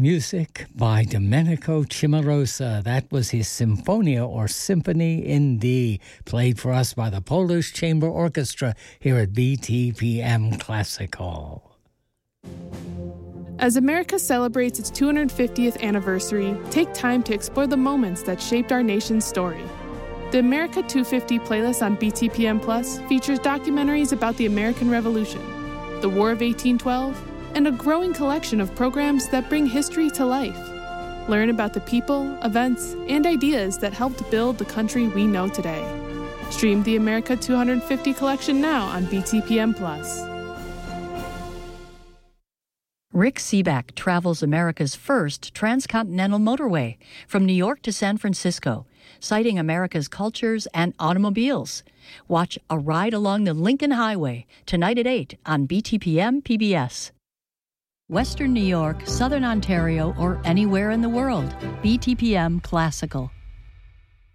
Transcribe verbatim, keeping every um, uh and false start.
Music by Domenico Cimarosa. That was his Symphonia or Symphony in D, played for us by the Polish Chamber Orchestra here at B T P M Classical. As America celebrates its two hundred fiftieth anniversary, take time to explore the moments that shaped our nation's story. The America two fifty playlist on B T P M Plus features documentaries about the American Revolution, the War of eighteen twelve, and a growing collection of programs that bring history to life. Learn about the people, events, and ideas that helped build the country we know today. Stream the America two hundred fifty collection now on B T P M Plus. Rick Seaback travels America's first transcontinental motorway from New York to San Francisco, citing America's cultures and automobiles. Watch A Ride Along the Lincoln Highway tonight at eight on B T P M P B S. Western New York, Southern Ontario, or anywhere in the world, B T P M Classical.